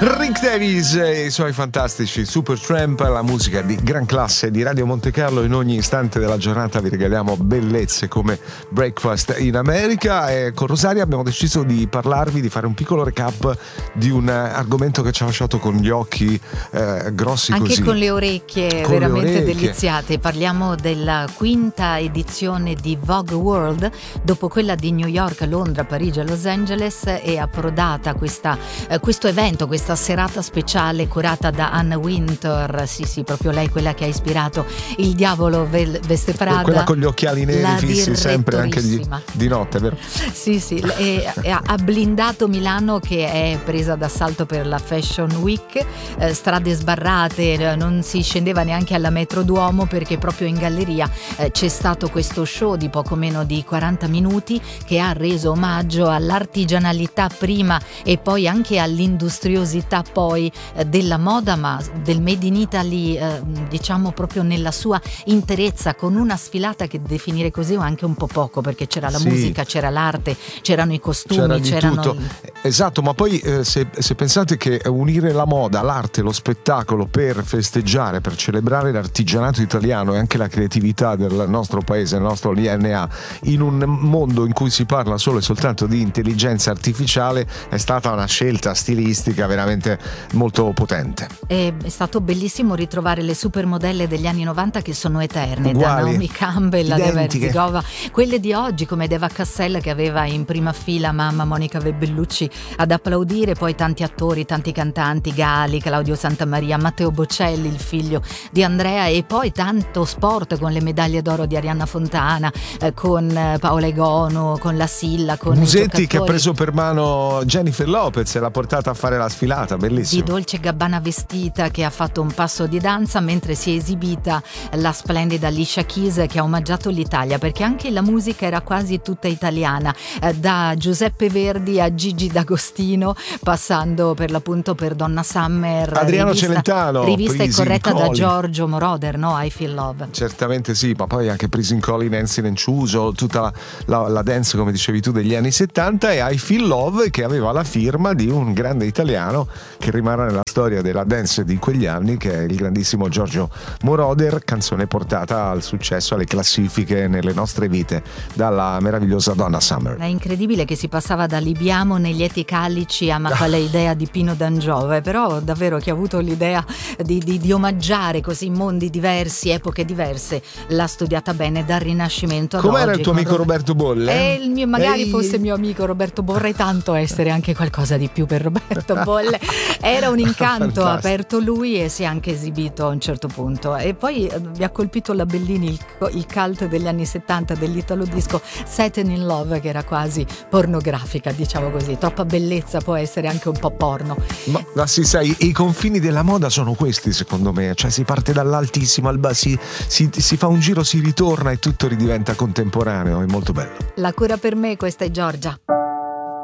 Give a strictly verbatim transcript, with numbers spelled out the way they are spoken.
Rick Davies e i suoi fantastici Supertramp, la musica di gran classe di Radio Monte Carlo. In ogni istante della giornata vi regaliamo bellezze come Breakfast in America, e con Rosaria abbiamo deciso di parlarvi, di fare un piccolo recap di un argomento che ci ha lasciato con gli occhi eh, grossi anche così. Anche con le orecchie con veramente le orecchie. deliziate. Parliamo della quinta edizione di Vogue World, dopo quella di New York, Londra, Parigi e Los Angeles è approdata questa, eh, questo evento, questa serata speciale curata da Anna Wintour. Sì sì, proprio lei, quella che ha ispirato Il diavolo veste Prada, quella con gli occhiali neri la fissi sempre anche di, di notte, vero? Sì sì, e, e ha blindato Milano, che è presa d'assalto per la Fashion Week, eh, strade sbarrate, non si scendeva neanche alla Metro Duomo perché proprio in galleria eh, c'è stato questo show di poco meno di quaranta minuti che ha reso omaggio all'artigianalità prima e poi anche all'industriosità poi eh, della moda, ma del Made in Italy, eh, diciamo proprio nella sua interezza, con una sfilata che definire così è anche un po' poco, perché c'era la sì. musica, c'era l'arte, c'erano i costumi, c'era di c'erano tutto. Esatto, ma poi eh, se, se pensate che unire la moda, l'arte, lo spettacolo per festeggiare, per celebrare l'artigianato italiano e anche la creatività del nostro paese, il nostro D N A, in un mondo in cui si parla solo e soltanto di intelligenza artificiale, è stata una scelta stilistica veramente molto potente. È stato bellissimo ritrovare le supermodelle degli anni novanta che sono eterne, uguali, da Naomi Campbell a Deva identiche. Erzigova, quelle di oggi come Deva Cassella, che aveva in prima fila mamma Monica Bellucci ad applaudire, poi tanti attori, tanti cantanti, Gali, Claudio Santamaria, Matteo Bocelli, il figlio di Andrea, e poi tanto sport con le medaglie d'oro di Arianna Fontana, eh, con Paola Egono, con la Silla, con Musetti che ha preso per mano Jennifer Lopez e l'ha portata a fare la sfilata, bellissimo. Di Dolce Gabbana vestita, che ha fatto un passo di danza mentre si è esibita la splendida Alicia Keys, che ha omaggiato l'Italia, perché anche la musica era quasi tutta italiana, eh, da Giuseppe Verdi a Gigi D'Agostino, passando per l'appunto per Donna Summer, Adriano rivista, Celentano, rivista e corretta da Colli. Giorgio Moroder, no? I Feel Love. Certamente sì, ma poi anche Prison Collie, Nancy Lenciuso, tutta la, la, la dance, come dicevi tu, degli anni settanta, e I Feel Love, che aveva la firma di un grande italiano che rimarrà nella storia della dance di quegli anni, che è il grandissimo Giorgio Moroder, canzone portata al successo, alle classifiche nelle nostre vite dalla meravigliosa Donna Summer. È incredibile che si passava da Libiamo nei lieti calici a Ma quale idea di Pino D'Angiove, però davvero chi ha avuto l'idea di, di, di omaggiare così mondi diversi, epoche diverse, l'ha studiata bene dal Rinascimento ad Com'era oggi. il tuo amico Roberto Bolle? Eh, il mio, magari Ehi. fosse mio amico Roberto, vorrei tanto essere anche qualcosa di più per Roberto Bolle. Era un incanto, ha aperto lui e si è anche esibito a un certo punto. E poi eh, mi ha colpito la Bellini, il, il cult degli anni settanta dell'italo disco Satin in Love, che era quasi pornografica, diciamo così. Troppa bellezza può essere anche un po' porno. Ma, ma sì, sai, i confini della moda sono questi, secondo me. Cioè si parte dall'altissimo al basso, si, si, si fa un giro, si ritorna e tutto ridiventa contemporaneo. È molto bello. La cura per me, questa è Giorgia.